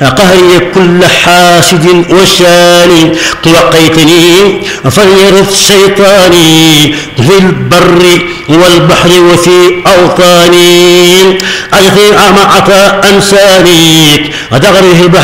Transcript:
قهري كل حاسد وشان توقيتني فليرث شيطاني في البر والبحر وفي أوطاني أجثي عطاء أنساني أدغره البحر